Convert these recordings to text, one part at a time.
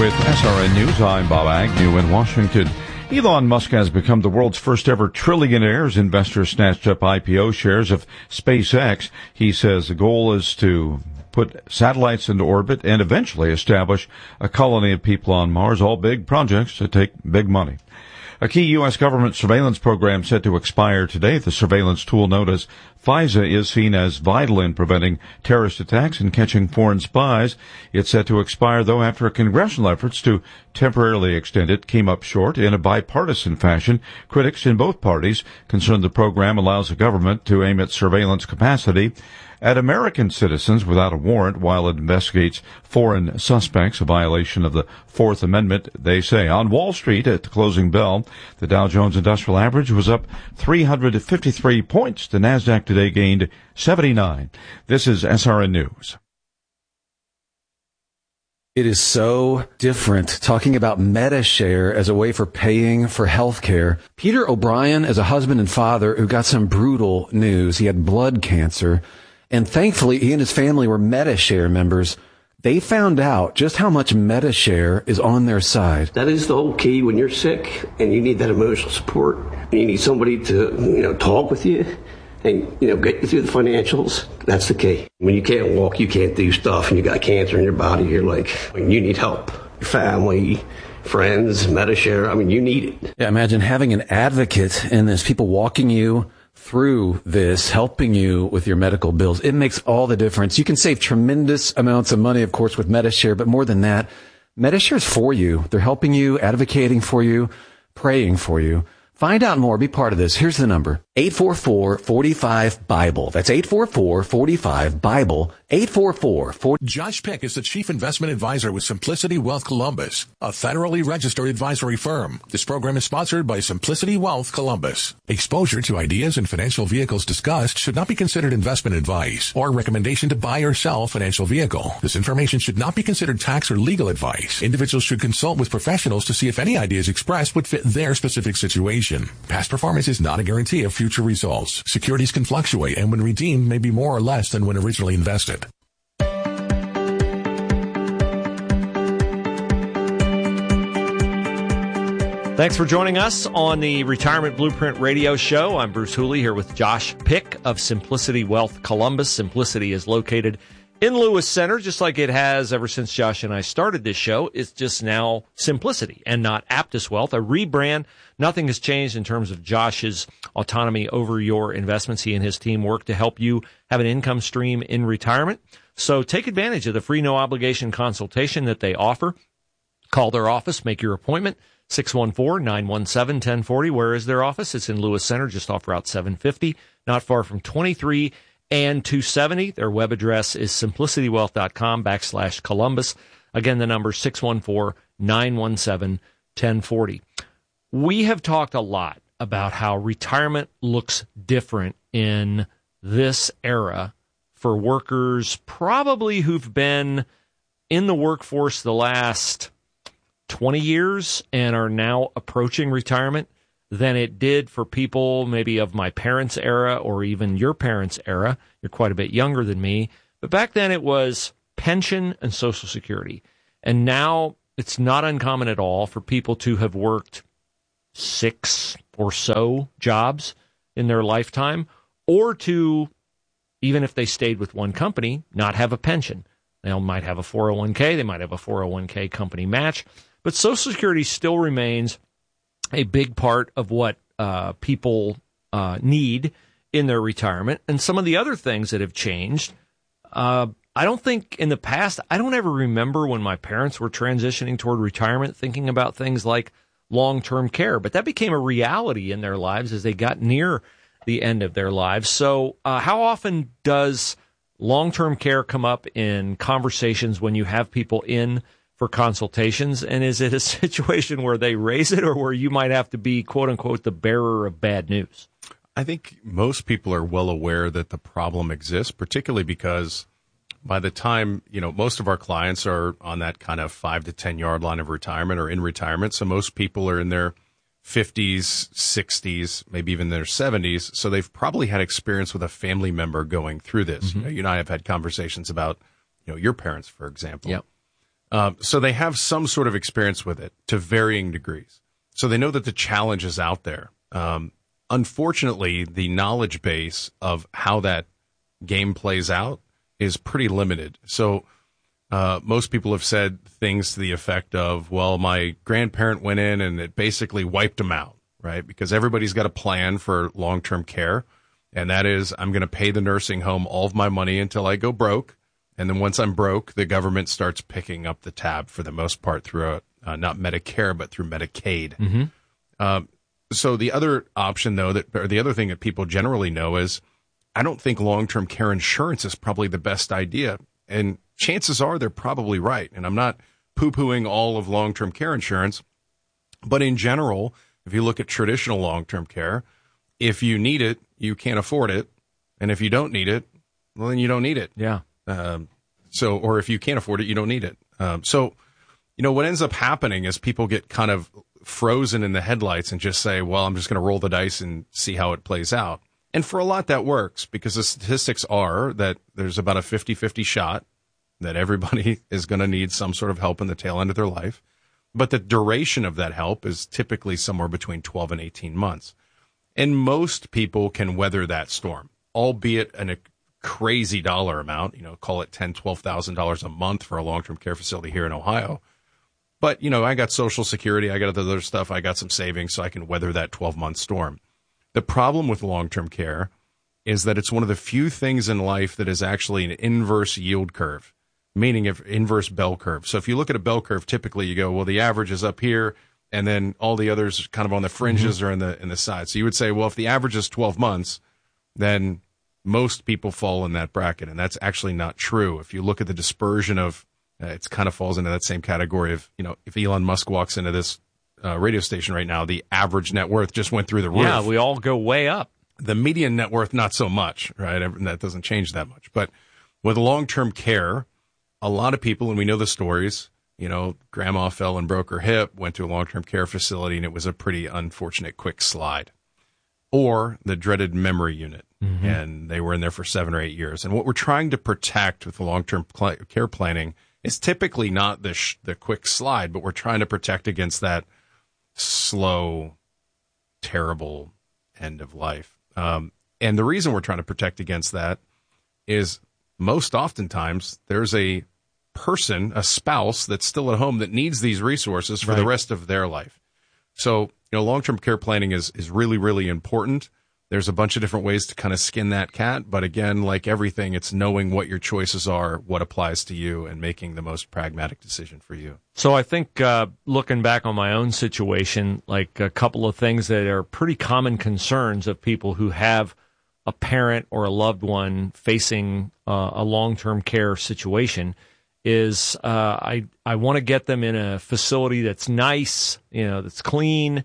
With SRN News, I'm Bob Agnew in Washington. Elon Musk has become the world's first ever trillionaire as investors snatched up IPO shares of SpaceX. He says the goal is to put satellites into orbit and eventually establish a colony of people on Mars, all big projects that take big money. A key U.S. government surveillance program set to expire today. The surveillance tool known as FISA is seen as vital in preventing terrorist attacks and catching foreign spies. It's set to expire, though, after congressional efforts to temporarily extend it came up short in a bipartisan fashion. Critics in both parties concerned the program allows the government to aim its surveillance capacity at American citizens without a warrant while it investigates foreign suspects, a violation of the Fourth Amendment, they say. On Wall Street at the closing bell, the Dow Jones Industrial Average was up 353 points. The Nasdaq today gained 79. This is SRN News. It is so different talking about MediShare as a way for paying for health care. Peter O'Brien is a husband and father who got some brutal news. He had blood cancer. And thankfully, he and his family were MediShare members. They found out just how much MediShare is on their side. That is the whole key when you're sick and you need that emotional support. And you need somebody to, talk with you and, get you through the financials. That's the key. When you can't walk, you can't do stuff, and you got cancer in your body, you're like, you need help. Your family, friends, MediShare, you need it. Yeah, imagine having an advocate in this, people walking you through this, helping you with your medical bills. It makes all the difference. You can save tremendous amounts of money, of course, with MediShare, but more than that, MediShare is for you. They're helping you, advocating for you, praying for you. Find out more. Be part of this. Here's the number. 844-45-BIBLE. That's 844-45-BIBLE. 844-40. Josh Pick is the Chief Investment Advisor with Simplicity Wealth Columbus, a federally registered advisory firm. This program is sponsored by Simplicity Wealth Columbus. Exposure to ideas and financial vehicles discussed should not be considered investment advice or recommendation to buy or sell financial vehicle. This information should not be considered tax or legal advice. Individuals should consult with professionals to see if any ideas expressed would fit their specific situation. Past performance is not a guarantee of future results. Securities can fluctuate and when redeemed may be more or less than when originally invested. Thanks for joining us on the Retirement Blueprint Radio Show. I'm Bruce Hooley here with Josh Pick of Simplicity Wealth Columbus. Simplicity is located in Lewis Center, just like it has ever since Josh and I started this show. It's just now Simplicity and not Aptus Wealth, a rebrand. Nothing has changed in terms of Josh's autonomy over your investments. He and his team work to help you have an income stream in retirement. So take advantage of the free no-obligation consultation that they offer. Call their office, make your appointment, 614-917-1040. Where is their office? It's in Lewis Center, just off Route 750, not far from 23 and 270. Their web address is simplicitywealth.com/Columbus. Again, the number 614-917-1040. We have talked a lot about how retirement looks different in this era for workers probably who've been in the workforce the last 20 years and are now approaching retirement than it did for people maybe of my parents' era or even your parents' era. You're quite a bit younger than me. But back then it was pension and Social Security. And now it's not uncommon at all for people to have worked 6 or so jobs in their lifetime, or to, even if they stayed with one company, not have a pension. They might have a 401k, they might have a 401k company match, but Social Security still remains a big part of what people need in their retirement. And some of the other things that have changed, I don't think in the past, I don't ever remember when my parents were transitioning toward retirement thinking about things like long-term care, but that became a reality in their lives as they got near the end of their lives. So how often does long-term care come up in conversations when you have people in for consultations? And is it a situation where they raise it or where you might have to be, quote-unquote, the bearer of bad news? I think most people are well aware that the problem exists, particularly because by the time, most of our clients are on that kind of 5 to 10 yard line of retirement or in retirement. So most people are in their 50s, 60s, maybe even their 70s. So they've probably had experience with a family member going through this. Mm-hmm. You and I have had conversations about, your parents, for example. Yep. So they have some sort of experience with it to varying degrees. So they know that the challenge is out there. Unfortunately, the knowledge base of how that game plays out is pretty limited. So most people have said things to the effect of, well, my grandparent went in and it basically wiped them out, right? Because everybody's got a plan for long-term care. And that is, I'm going to pay the nursing home all of my money until I go broke. And then once I'm broke, the government starts picking up the tab for the most part through not Medicare, but through Medicaid. Mm-hmm. So the other option, though, or the other thing that people generally know is, I don't think long-term care insurance is probably the best idea. And chances are they're probably right. And I'm not poo-pooing all of long-term care insurance. But in general, if you look at traditional long-term care, if you need it, you can't afford it. And if you don't need it, well, then you don't need it. Yeah. Or if you can't afford it, you don't need it. So, what ends up happening is people get kind of frozen in the headlights and just say, well, I'm just going to roll the dice and see how it plays out. And for a lot that works, because the statistics are that there's about a 50-50 shot that everybody is going to need some sort of help in the tail end of their life. But the duration of that help is typically somewhere between 12 and 18 months. And most people can weather that storm, albeit a crazy dollar amount, call it $10,000, $12,000 a month for a long-term care facility here in Ohio. But, I got Social Security, I got other stuff, I got some savings, so I can weather that 12-month storm. The problem with long-term care is that it's one of the few things in life that is actually an inverse yield curve, meaning inverse bell curve. So if you look at a bell curve, typically you go, well, the average is up here, and then all the others kind of on the fringes or in the side. So you would say, well, if the average is 12 months, then most people fall in that bracket, and that's actually not true. If you look at the dispersion of, it kind of falls into that same category of, if Elon Musk walks into this radio station right now, the average net worth just went through the roof. Yeah, we all go way up. The median net worth, not so much, right? That doesn't change that much. But with long-term care, a lot of people, and we know the stories, grandma fell and broke her hip, went to a long-term care facility, and it was a pretty unfortunate quick slide. Or the dreaded memory unit, and they were in there for 7 or 8 years. And what we're trying to protect with the long-term care planning is typically not the quick slide, but we're trying to protect against that slow, terrible end of life. And the reason we're trying to protect against that is most oftentimes there's a person, a spouse that's still at home that needs these resources for the rest of their life. So, long-term care planning is really, really important. There's a bunch of different ways to kind of skin that cat. But again, like everything, it's knowing what your choices are, what applies to you, and making the most pragmatic decision for you. So I think looking back on my own situation, like a couple of things that are pretty common concerns of people who have a parent or a loved one facing a long-term care situation is I want to get them in a facility that's nice, that's clean.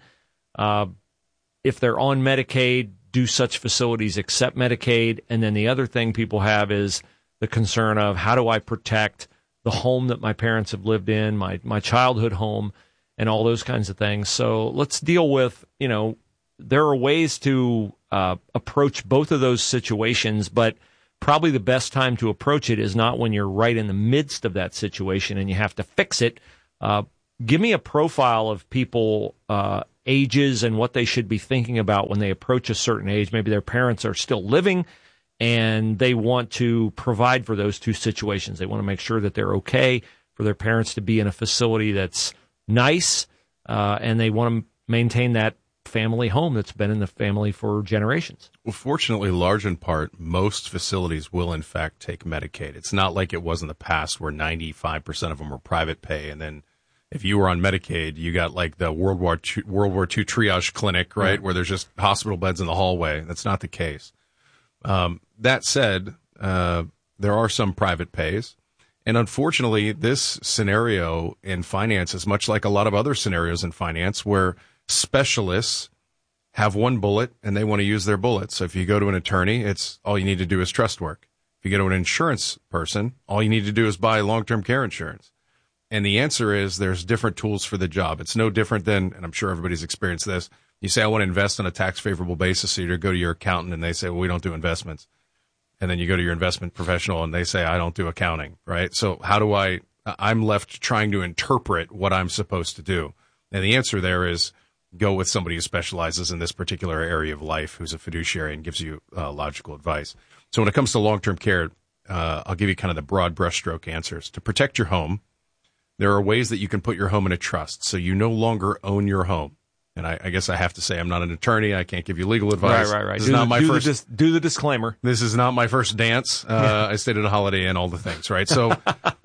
If they're on Medicaid, do such facilities accept Medicaid? And then the other thing people have is the concern of, how do I protect the home that my parents have lived in, my childhood home, and all those kinds of things. So let's deal with, there are ways to approach both of those situations, but probably the best time to approach it is not when you're right in the midst of that situation and you have to fix it. Give me a profile of people, ages, and what they should be thinking about when they approach a certain age. Maybe their parents are still living and they want to provide for those two situations. They want to make sure that they're okay for their parents to be in a facility that's nice, and they want to maintain that family home that's been in the family for generations. Well, fortunately, large in part, most facilities will in fact take Medicaid. It's not like it was in the past where 95% of them were private pay, and then if you were on Medicaid, you got like the World War II triage clinic, right, where there's just hospital beds in the hallway. That's not the case. That said, there are some private pays. And unfortunately, this scenario in finance is much like a lot of other scenarios in finance where specialists have one bullet and they want to use their bullet. So if you go to an attorney, it's all you need to do is trust work. If you go to an insurance person, all you need to do is buy long-term care insurance. And the answer is there's different tools for the job. It's no different than, and I'm sure everybody's experienced this, you say, I want to invest on a tax-favorable basis, so you go to your accountant and they say, well, we don't do investments. And then you go to your investment professional and they say, I don't do accounting, right? So how do I I'm left trying to interpret what I'm supposed to do. And the answer there is go with somebody who specializes in this particular area of life, who's a fiduciary and gives you logical advice. So when it comes to long-term care, I'll give you kind of the broad brushstroke answers. To protect your home, there are ways that you can put your home in a trust so you no longer own your home. And I guess I have to say I'm not an attorney. I can't give you legal advice. Right. This is not my first. Do the disclaimer. This is not my first dance. I stayed at a Holiday Inn, all the things, right? So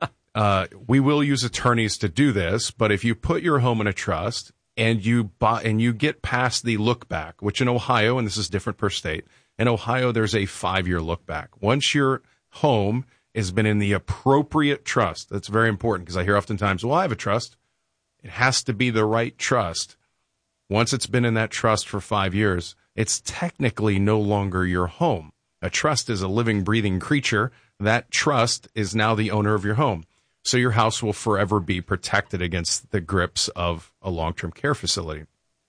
we will use attorneys to do this. But if you put your home in a trust and you get past the look back, which in Ohio, and this is different per state, in Ohio there's a 5-year look back. Once your home has been in the appropriate trust, that's very important because I hear oftentimes, well, I have a trust. It has to be the right trust. Once it's been in that trust for 5 years, it's technically no longer your home. A trust is a living, breathing creature. That trust is now the owner of your home. So your house will forever be protected against the grips of a long-term care facility.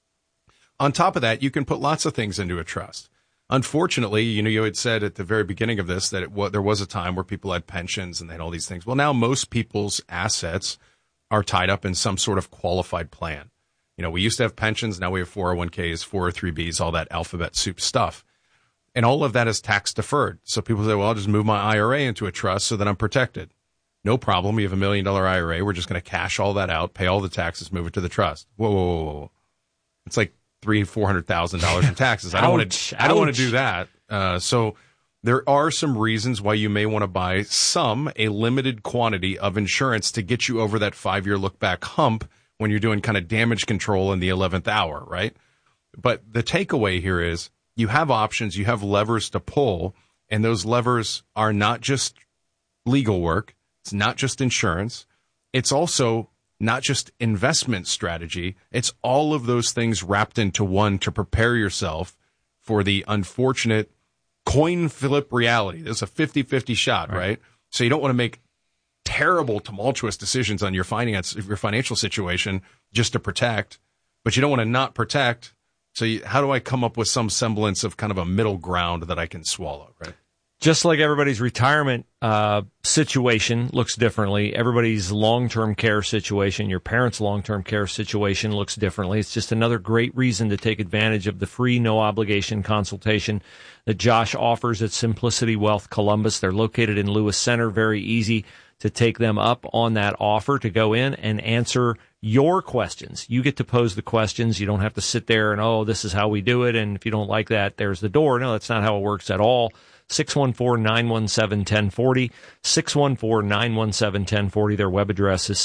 On top of that, you can put lots of things into a trust. Unfortunately, you had said at the very beginning of this that there was a time where people had pensions and they had all these things. Well, now most people's assets are tied up in some sort of qualified plan. We used to have pensions. Now we have 401ks, 403bs, all that alphabet soup stuff. And all of that is tax deferred. So people say, well, I'll just move my IRA into a trust so that I'm protected. No problem. You have $1 million IRA. We're just going to cash all that out, pay all the taxes, move it to the trust. Whoa. It's like $300,000-$400,000 in taxes. I don't want to do that. So there are some reasons why you may want to buy a limited quantity of insurance to get you over that 5-year look back hump when you're doing kind of damage control in the 11th hour, right? But the takeaway here is you have options, you have levers to pull, and those levers are not just legal work. It's not just insurance. It's also not just investment strategy. It's all of those things wrapped into one to prepare yourself for the unfortunate coin flip reality. There's a 50-50 shot, right? So you don't want to make terrible, tumultuous decisions on your financial situation just to protect, but you don't want to not protect. So how do I come up with some semblance of kind of a middle ground that I can swallow, right? Just like everybody's retirement situation looks differently, everybody's long-term care situation, your parents' long-term care situation looks differently. It's just another great reason to take advantage of the free, no-obligation consultation that Josh offers at Simplicity Wealth Columbus. They're located in Lewis Center. Very easy to take them up on that offer to go in and answer your questions. You get to pose the questions. You don't have to sit there and, this is how we do it, and if you don't like that, there's the door. No, that's not how it works at all. 614-917-1040, 614-917-1040. Their web address is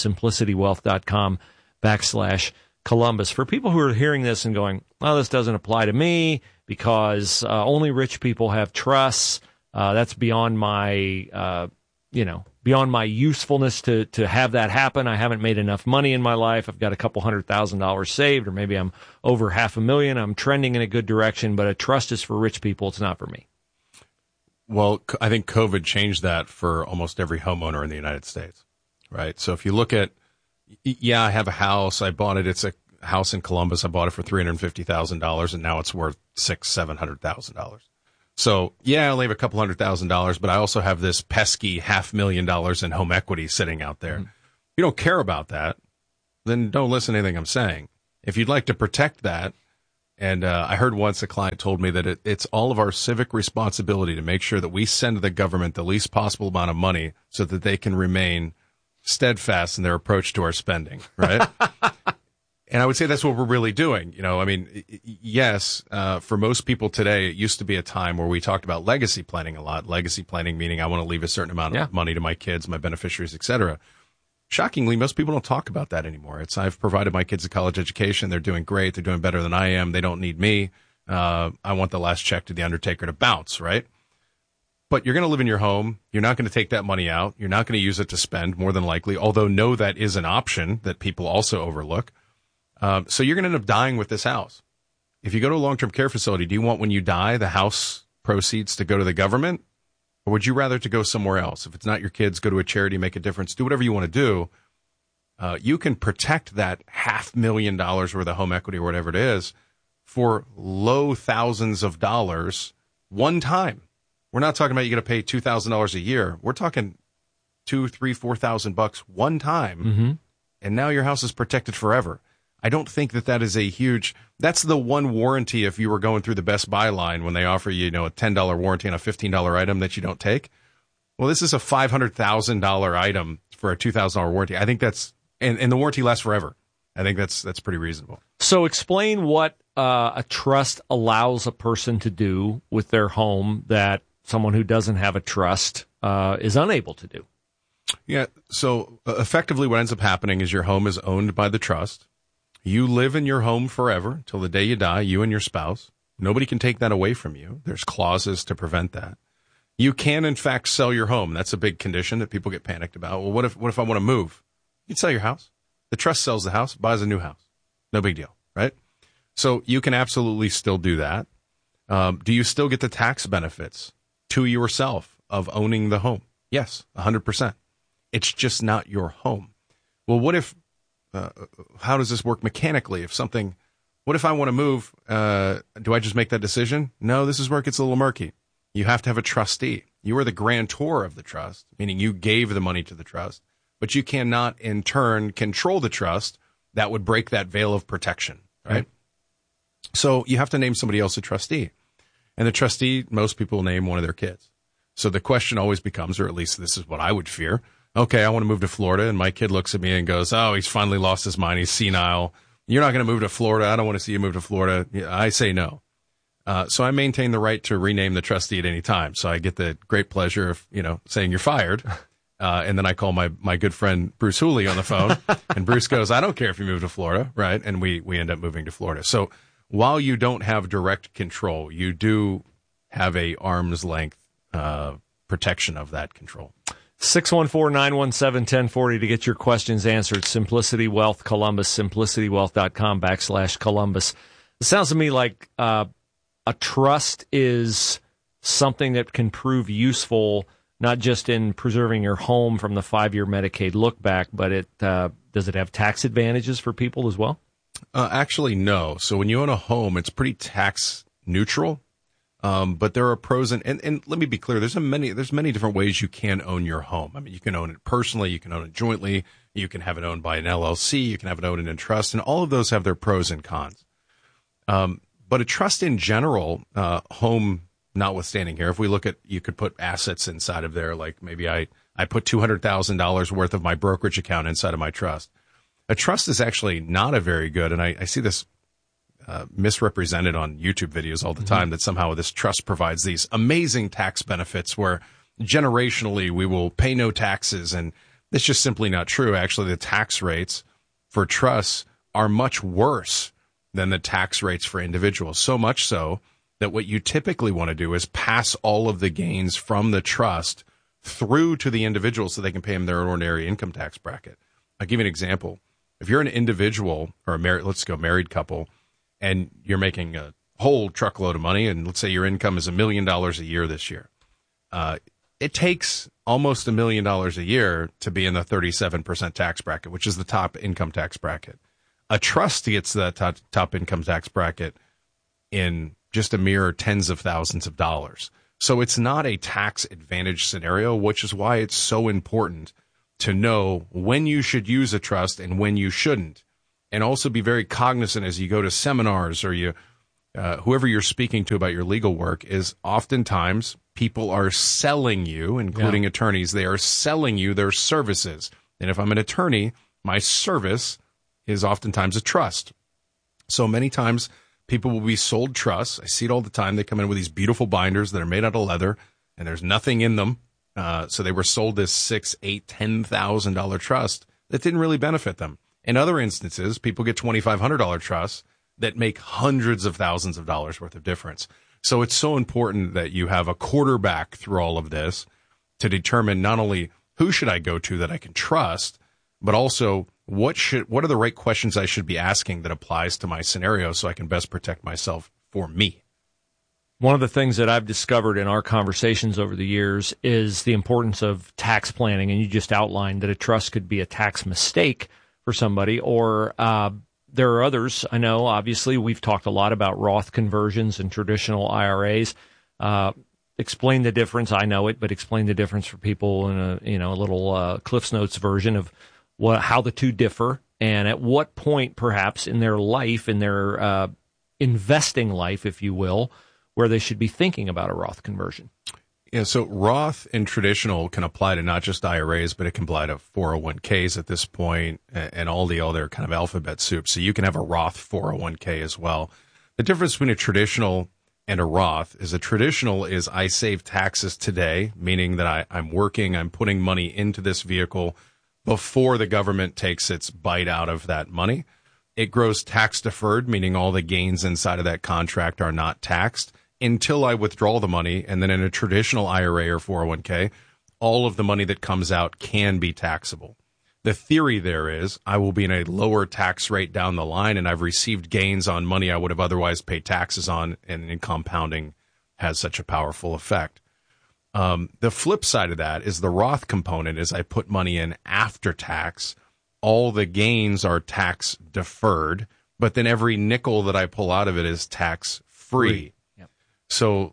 simplicitywealth.com/Columbus. For people who are hearing this and going, this doesn't apply to me because only rich people have trusts, that's beyond my, beyond my usefulness to have that happen. I haven't made enough money in my life. I've got a couple $100,000 saved, or maybe I'm over $500,000. I'm trending in a good direction, but a trust is for rich people. It's not for me. Well, I think COVID changed that for almost every homeowner in the United States, right? So if you look at, I have a house. I bought it. It's a house in Columbus. I bought it for $350,000, and now it's worth $700,000. So, I only have a couple $100,000, but I also have this pesky $500,000 in home equity sitting out there. If you don't care about that, then don't listen to anything I'm saying. If you'd like to protect that, and I heard once a client told me that it's all of our civic responsibility to make sure that we send the government the least possible amount of money so that they can remain steadfast in their approach to our spending, right? And I would say that's what we're really doing. Yes, for most people today, it used to be a time where we talked about legacy planning a lot. Legacy planning meaning I want to leave a certain amount of money to my kids, my beneficiaries, et cetera. Shockingly, most people don't talk about that anymore. I've provided my kids a college education. They're doing great. They're doing better than I am. They don't need me. I want the last check to the undertaker to bounce, right? But you're going to live in your home. You're not going to take that money out. You're not going to use it to spend, more than likely, although know that is an option that people also overlook. So you're going to end up dying with this house. If you go to a long-term care facility, do you want when you die the house proceeds to go to the government? Or would you rather to go somewhere else? If it's not your kids, go to a charity, make a difference, do whatever you want to do. You can protect that $500,000 worth of home equity or whatever it is for low thousands of dollars one time. We're not talking about you got to pay $2,000 a year. We're talking $2,000, $3,000, $4,000 one time, and now your house is protected forever. I don't think that is a huge. That's the one warranty if you were going through the Best Buy line when they offer you, a $10 warranty on a $15 item that you don't take. Well, this is a $500,000 item for a $2,000 warranty. I think that's and the warranty lasts forever. I think that's pretty reasonable. So explain what a trust allows a person to do with their home that someone who doesn't have a trust is unable to do. Yeah. So effectively what ends up happening is your home is owned by the trust. You live in your home forever till the day you die, you and your spouse. Nobody can take that away from you. There's clauses to prevent that. You can, in fact, sell your home. That's a big condition that people get panicked about. Well, what if I want to move? You can sell your house. The trust sells the house, buys a new house. No big deal, right? So you can absolutely still do that. Do you still get the tax benefits to yourself of owning the home? Yes, 100%. It's just not your home. Well, what if, how does this work mechanically? What if I want to move? Do I just make that decision? No, this is where it gets a little murky. You have to have a trustee. You are the grantor of the trust, meaning you gave the money to the trust, but you cannot in turn control the trust. That would break that veil of protection, right? So you have to name somebody else a trustee. And the trustee, most people name one of their kids. So the question always becomes, or at least this is what I would fear, okay, I want to move to Florida, and my kid looks at me and goes, oh, he's finally lost his mind, he's senile. You're not going to move to Florida. I don't want to see you move to Florida. I say no. So I maintain the right to rename the trustee at any time. So I get the great pleasure of, saying you're fired. And then I call my good friend Bruce Hooley on the phone, and Bruce goes, I don't care if you move to Florida, right? And we end up moving to Florida. So while you don't have direct control, you do have a arm's length protection of that control. 614-917-1040 to get your questions answered. Simplicity Wealth Columbus, simplicitywealth.com/Columbus. It sounds to me like a trust is something that can prove useful, not just in preserving your home from the 5-year Medicaid look back, but does it have tax advantages for people as well? Actually, no. So when you own a home, it's pretty tax neutral. But there are pros and let me be clear. There's many different ways you can own your home. I mean, you can own it personally, you can own it jointly, you can have it owned by an LLC, you can have it owned in trust, and all of those have their pros and cons. But a trust in general, home notwithstanding here, if we look at, you could put assets inside of there, like maybe I put $200,000 worth of my brokerage account inside of my trust. A trust is actually not a very good, and I see this misrepresented on YouTube videos all the time, that somehow this trust provides these amazing tax benefits where generationally we will pay no taxes, and it's just simply not true. Actually, the tax rates for trusts are much worse than the tax rates for individuals, so much so that what you typically want to do is pass all of the gains from the trust through to the individual so they can pay them their ordinary income tax bracket. I'll give you an example. If you're an individual or a married couple, and you're making a whole truckload of money, and let's say your income is $1 million a year this year, it takes almost $1 million a year to be in the 37% tax bracket, which is the top income tax bracket. A trust gets that top income tax bracket in just a mere tens of thousands of dollars. So it's not a tax advantage scenario, which is why it's so important to know when you should use a trust and when you shouldn't. And also be very cognizant as you go to seminars or whoever you're speaking to about your legal work, is oftentimes people are selling you, including attorneys, they are selling you their services. And if I'm an attorney, my service is oftentimes a trust. So many times people will be sold trusts. I see it all the time. They come in with these beautiful binders that are made out of leather, and there's nothing in them. So they were sold this $6,000, $8,000, $10,000 trust that didn't really benefit them. In other instances, people get $2,500 trusts that make hundreds of thousands of dollars worth of difference. So it's so important that you have a quarterback through all of this to determine not only who should I go to that I can trust, but also what are the right questions I should be asking that applies to my scenario so I can best protect myself for me. One of the things that I've discovered in our conversations over the years is the importance of tax planning, and you just outlined that a trust could be a tax mistake for somebody, or there are others. I know, obviously, we've talked a lot about Roth conversions and traditional IRAs. explain the difference. I know it, but explain the difference for people in a little Cliff's Notes version of how the two differ, and at what point, perhaps in their life, in their investing life, if you will, where they should be thinking about a Roth conversion. Yeah, so Roth and traditional can apply to not just IRAs, but it can apply to 401ks at this point and all the other kind of alphabet soup. So you can have a Roth 401k as well. The difference between a traditional and a Roth is a traditional is I save taxes today, meaning that I'm working, I'm putting money into this vehicle before the government takes its bite out of that money. It grows tax deferred, meaning all the gains inside of that contract are not taxed until I withdraw the money. And then in a traditional IRA or 401k, all of the money that comes out can be taxable. The theory there is I will be in a lower tax rate down the line, and I've received gains on money I would have otherwise paid taxes on, and compounding has such a powerful effect. The flip side of that is the Roth component is I put money in after tax. All the gains are tax deferred, but then every nickel that I pull out of it is tax free. Yep. So,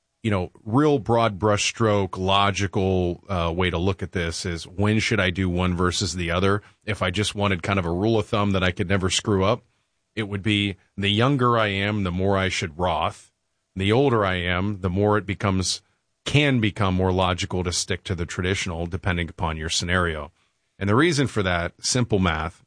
real broad brushstroke, logical way to look at this is when should I do one versus the other? If I just wanted kind of a rule of thumb that I could never screw up, it would be the younger I am, the more I should Roth. The older I am, the more it can become more logical to stick to the traditional depending upon your scenario. And the reason for that, simple math,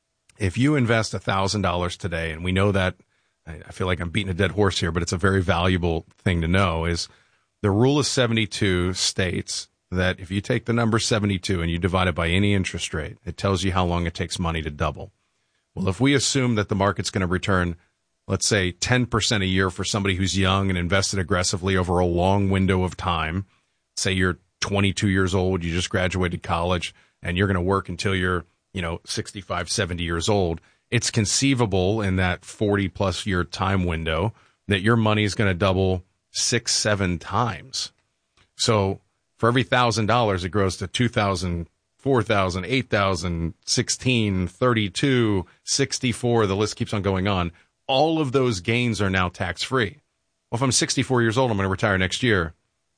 if you invest $1,000 today, and we know that, I feel like I'm beating a dead horse here, but it's a very valuable thing to know, is the rule of 72 states that if you take the number 72 and you divide it by any interest rate, it tells you how long it takes money to double. Well, if we assume that the market's going to return, let's say 10% a year for somebody who's young and invested aggressively over a long window of time, say you're 22 years old, you just graduated college, and you're going to work until you're, 65, 70 years old, it's conceivable in that 40-plus year time window that your money is going to double 6-7 times. So for every $1,000, it grows to $2,000, $4,000, $8,000, $16,000, $32,000, $64,000. The list keeps on going on. All of those gains are now tax-free. Well, if I'm 64 years old, I'm going to retire next year.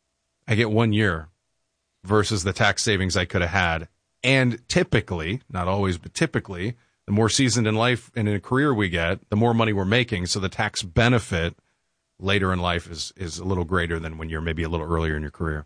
I get 1 year versus the tax savings I could have had. And typically, not always, but typically, the more seasoned in life and in a career we get, the more money we're making. So the tax benefit later in life is a little greater than when you're maybe a little earlier in your career.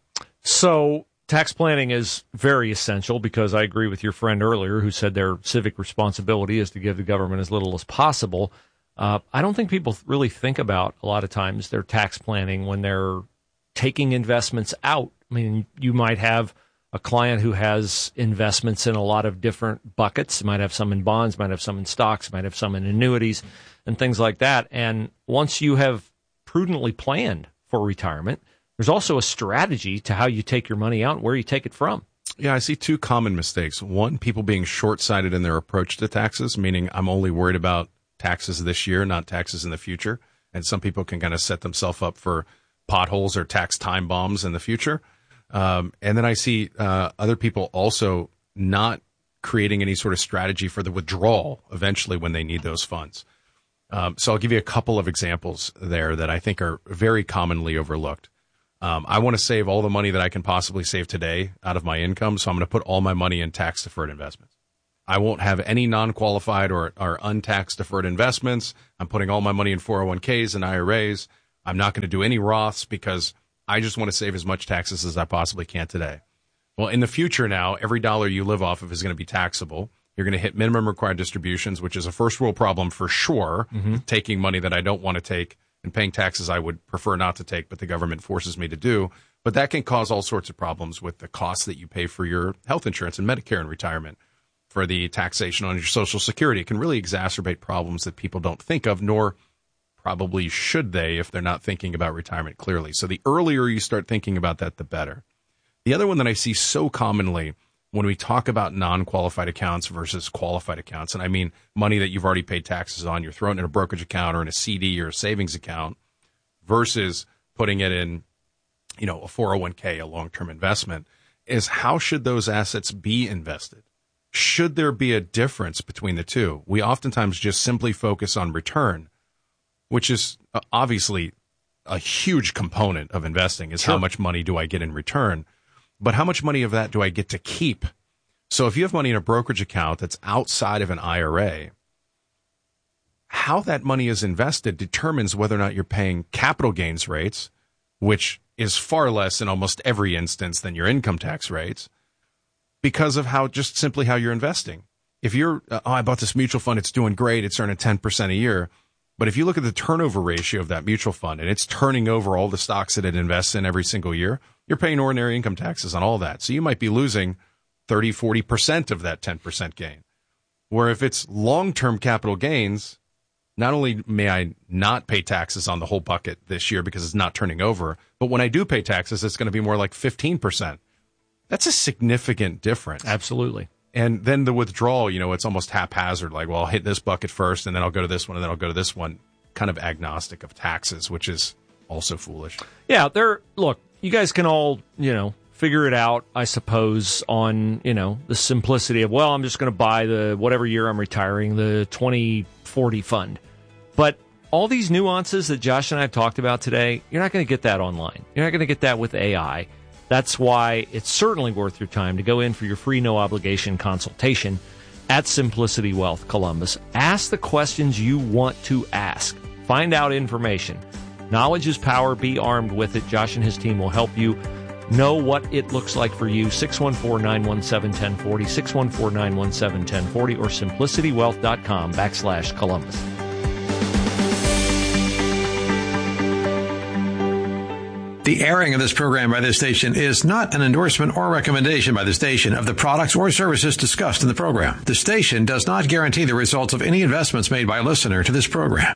So tax planning is very essential because I agree with your friend earlier who said their civic responsibility is to give the government as little as possible. I don't think people really think about a lot of times their tax planning when they're taking investments out. I mean, you might have a client who has investments in a lot of different buckets. Might have some in bonds, might have some in stocks, might have some in annuities and things like that. And once you have prudently planned for retirement, there's also a strategy to how you take your money out and where you take it from. Yeah, I see two common mistakes. One, people being short-sighted in their approach to taxes, meaning I'm only worried about taxes this year, not taxes in the future. And some people can kind of set themselves up for potholes or tax time bombs in the future. And then I see other people also not creating any sort of strategy for the withdrawal eventually when they need those funds. So I'll give you a couple of examples there that I think are very commonly overlooked. I want to save all the money that I can possibly save today out of my income, so I'm going to put all my money in tax-deferred investments. I won't have any non-qualified or untax-deferred investments. I'm putting all my money in 401ks and IRAs. I'm not going to do any Roths because I just want to save as much taxes as I possibly can today. Well, in the future now, every dollar you live off of is going to be taxable. You're going to hit minimum required distributions, which is a first world problem for sure, taking money that I don't want to take and paying taxes I would prefer not to take, but the government forces me to do. But that can cause all sorts of problems with the costs that you pay for your health insurance and Medicare and retirement, for the taxation on your Social Security. It can really exacerbate problems that people don't think of, nor probably should they if they're not thinking about retirement clearly. So the earlier you start thinking about that, the better. The other one that I see so commonly when we talk about non-qualified accounts versus qualified accounts, and I mean money that you've already paid taxes on, you're throwing it in a brokerage account or in a CD or a savings account versus putting it in, a 401k, a long-term investment, is how should those assets be invested? Should there be a difference between the two? We oftentimes just simply focus on return, which is obviously a huge component of investing is how much money do I get in return, but how much money of that do I get to keep? So if you have money in a brokerage account that's outside of an IRA, how that money is invested determines whether or not you're paying capital gains rates, which is far less in almost every instance than your income tax rates, because of just simply how you're investing. If you're, I bought this mutual fund, it's doing great, it's earning 10% a year. But if you look at the turnover ratio of that mutual fund and it's turning over all the stocks that it invests in every single year, you're paying ordinary income taxes on all that. So you might be losing 30, 40% of that 10% gain. Where if it's long-term capital gains, not only may I not pay taxes on the whole bucket this year because it's not turning over, but when I do pay taxes, it's going to be more like 15%. That's a significant difference. Absolutely. And then the withdrawal, it's almost haphazard. Like, well, I'll hit this bucket first, and then I'll go to this one, and then I'll go to this one. Kind of agnostic of taxes, which is also foolish. Yeah, look, you guys can all, figure it out, I suppose, on, the simplicity of, well, I'm just going to buy the whatever year I'm retiring, the 2040 fund. But all these nuances that Josh and I have talked about today, you're not going to get that online. You're not going to get that with AI. That's why it's certainly worth your time to go in for your free no-obligation consultation at Simplicity Wealth Columbus. Ask the questions you want to ask. Find out information. Knowledge is power. Be armed with it. Josh and his team will help you know what it looks like for you. 614-917-1040, 614-917-1040, or simplicitywealth.com/Columbus. The airing of this program by this station is not an endorsement or recommendation by the station of the products or services discussed in the program. The station does not guarantee the results of any investments made by a listener to this program.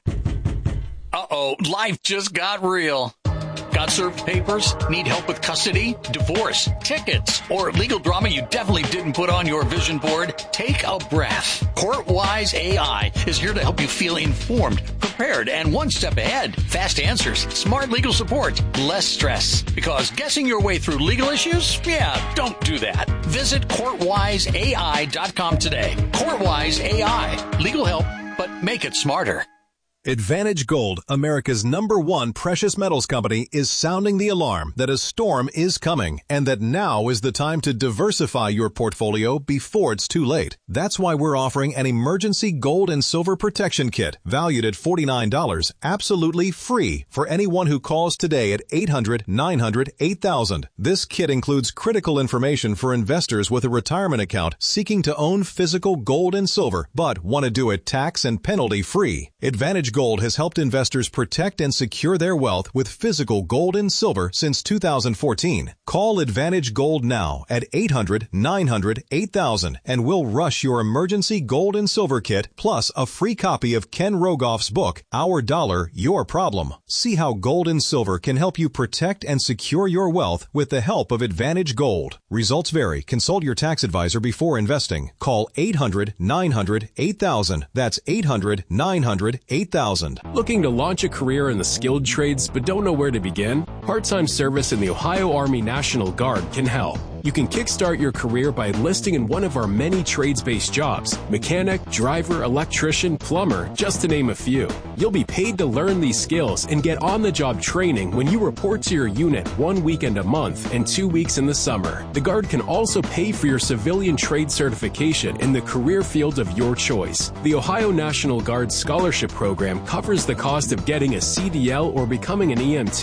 Uh-oh, life just got real. Got served papers? Need help with custody, divorce, tickets, or legal drama you definitely didn't put on your vision board? Take a breath. CourtWise AI is here to help you feel informed, prepared, and one step ahead. Fast answers, smart legal support, less stress. Because guessing your way through legal issues? Yeah, don't do that. Visit CourtWiseAI.com today. CourtWise AI. Legal help, but make it smarter. Advantage Gold, America's #1 precious metals company, is sounding the alarm that a storm is coming and that now is the time to diversify your portfolio before it's too late. That's why we're offering an emergency gold and silver protection kit valued at $49, absolutely free for anyone who calls today at 800-900-8000. This kit includes critical information for investors with a retirement account seeking to own physical gold and silver, but want to do it tax and penalty free. Advantage Gold has helped investors protect and secure their wealth with physical gold and silver since 2014. Call Advantage Gold now at 800-900-8000 and we'll rush your emergency gold and silver kit plus a free copy of Ken Rogoff's book, Our Dollar, Your Problem. See how gold and silver can help you protect and secure your wealth with the help of Advantage Gold. Results vary. Consult your tax advisor before investing. Call 800-900-8000. That's 800-900-8000. Looking to launch a career in the skilled trades but don't know where to begin? Part-time service in the Ohio Army National Guard can help. You can kickstart your career by enlisting in one of our many trades-based jobs: mechanic, driver, electrician, plumber, just to name a few. You'll be paid to learn these skills and get on-the-job training when you report to your unit 1 weekend a month and 2 weeks in the summer. The Guard can also pay for your civilian trade certification in the career field of your choice. The Ohio National Guard Scholarship Program covers the cost of getting a CDL or becoming an EMT.